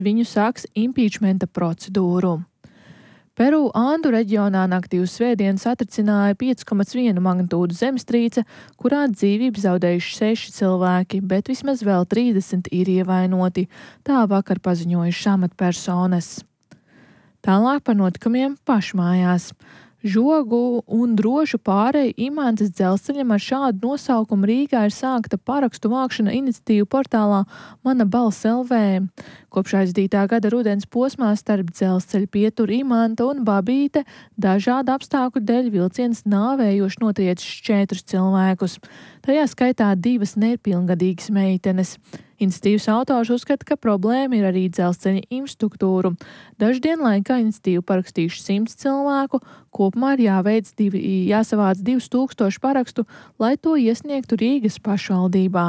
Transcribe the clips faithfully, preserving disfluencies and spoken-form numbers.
viņu sāks impeachmenta procedūru. Peru Andu reģionā naktī uz svētdienu satricināja pieci komats viena magnitūdu zemestrīce, kurā dzīvību zaudējuši seši cilvēki, bet vismaz vēl trīsdesmit ir ievainoti, tā vakar paziņojuši amatpersonas. Tālāk par notikumiem pašmājās. Žogu un drošu pāreju Imantas dzelzceļam ar šādu nosaukumu Rīgā ir sākta parakstu vākšana iniciatīvu portālā Mana balss L V. Kopš aizdītā gada rudens posmā starp dzelzceļa pieturu Imanta un Babīte dažādu apstākļu dēļ vilciens nāvējoši notriecis četrus cilvēkus. Tajā skaitā divas nepilngadīgas meitenes. Iniciatīvas autors uzskata, ka problēma ir arī dzelzceļa infrastruktūru. Dažu dienu laikā iniciatīvu parakstījuši simts cilvēku, kopumā ir jāveic divi, jāsavāc divus tūkstoši parakstu, lai to iesniegtu Rīgas pašvaldībā.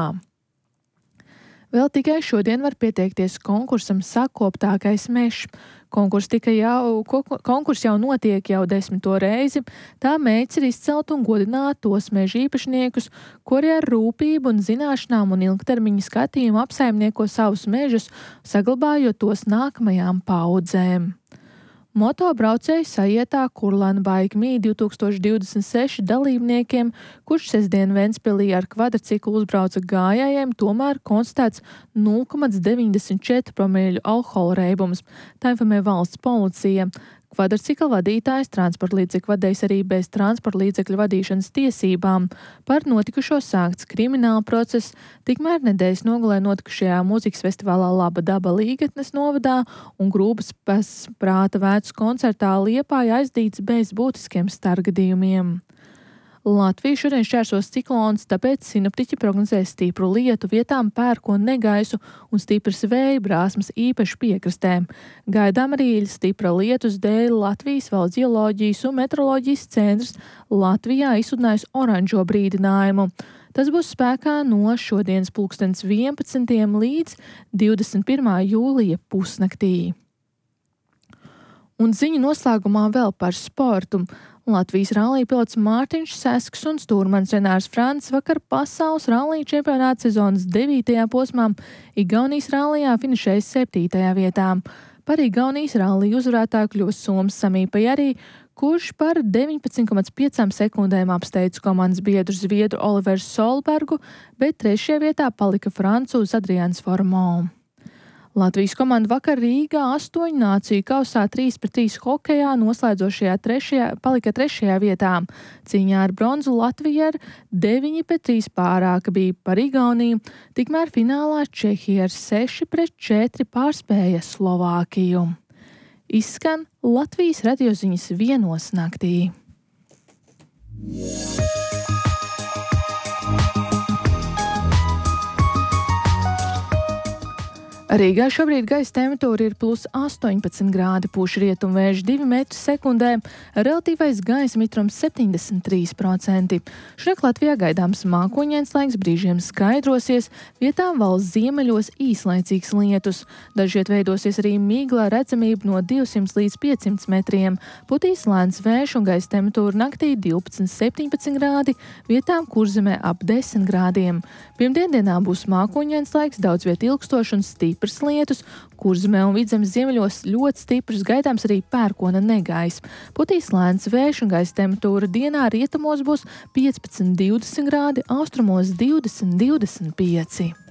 Vēl tikai šodien var pieteikties konkursam Sakoptākais mežs. Konkurs, tika jau, konkurs jau notiek jau desmito reizi. Tā mērķis ir izcelt un godināt tos meža īpašniekus, kuri ar rūpību un zināšanām un ilgtermiņa skatījumu apsaimnieko savus mežus, saglabājot tos nākamajām paudzēm. Motobraucēju sajietā Kurlana Bike Me divtūkstoš divdesmit seši dalībniekiem, kurš sestdien Ventspilī ar kvadrciklu uzbrauca gājējiem, tomēr konstatēts nulle komats deviņdesmit četri promīļu alkohola reibums. Tā informē valsts policija. Kvadrcikla vadītājs transporta līdzekļu vadējs arī bez transporta līdzekļu vadīšanas tiesībām. Par notikušo sākts krimināla process, tikmēr nedēļas nogalē notikušajā mūzikas festivālā Laba daba Līgatnes novadā un Grūbas prāta vētras koncertā Liepājā aizdīts bez būtiskiem starpgadījumiem. Latviju šodien šķērsos ciklons, tāpēc sinoptiķi prognozē stipru lietu, vietām pērkonu negaisu un stipras vēja brāzmas īpaši piekrastēm. Gaidām arī stipra lietus dēļ Latvijas valsts ģeoloģijas un meteoroloģijas centrs Latvijā izsludinājis oranžo brīdinājumu. Tas būs spēkā no šodienas pulkstens vienpadsmitiem līdz divdesmit pirmā jūlija pusnaktī. Un ziņu noslēgumā vēl par sportu. Latvijas rallija pilots Mārtiņš Sesks un stūrmanis Renārs Frants vakar pasaules rallija čempionāta sezonas devītajā posmā Igaunijas rallijā finišēja septītajā vietā. Par Igaunijas ralliju uzvarētāju kļuva soms Samī Pajari, kurš par deviņpadsmit komats piecām sekundēm apsteidza komandas biedru zviedru Oliveru Solbergu, bet trešajā vietā palika francūzs Adrians Formon. Latvijas komanda vakar Rīgā astoņu nāciju kausā trīs pret trīs hokejā noslēdzošajā trešajā, palika trešajā vietā. Cīņā ar bronzu Latvija ar deviņi pret trīs pārāka bija par Igauniju, tikmēr finālā Čehija ar seši pret četri pārspēja Slovākiju. Izskan Latvijas radioziņas vienos naktī. Rīgā šobrīd gaisa temperatūra ir plus astoņpadsmit grādi, pūš rietumvējš divi metri sekundē, relatīvais gaisa mitrums septiņdesmit trīs procenti. Šodien Latvijā gaidāms mākoņains laiks, brīžiem skaidrosies, vietām valsts ziemeļos īslaicīgs lietus. Dažviet veidosies arī migla, redzamība no divsimt līdz piecsimt metriem. Putīs lēns vējš un gaisa temperatūra naktī divpadsmit septiņpadsmit grādi, vietām Kurzemē ap desmit grādiem. Pirmdiendienā būs mākoņains laiks, daudz viet ilgstošs un stiprs lietus, Kurzemē un Vidzemes ziemeļos ļoti stiprs, gaidāms arī pērkona negaiss. Putīs lēns vējš un gaisa temperatūra dienā rietumos būs piecpadsmit divdesmit grādi, austrumos divdesmit divdesmit pieci.